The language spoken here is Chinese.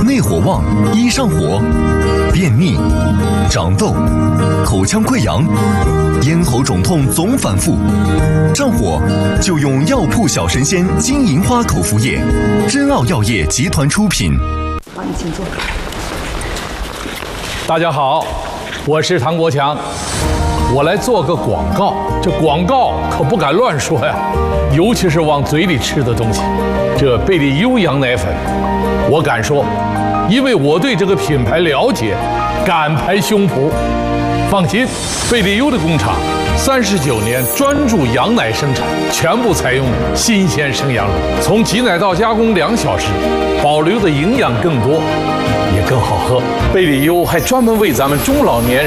内火旺，一上火，便秘、长痘、口腔溃疡、咽喉肿痛总反复，上火就用药铺小神仙金银花口服液，珍奥药业集团出品。 好，你请坐。 大家好，我是唐国强，我来做个广告。这广告可不敢乱说呀，尤其是往嘴里吃的东西。这贝利优羊奶粉，我敢说，因为我对这个品牌了解，敢拍胸脯。放心，贝利优的工厂39年专注羊奶生产，全部采用新鲜生羊乳，从挤奶到加工2小时，保留的营养更多，也更好喝。贝利优还专门为咱们中老年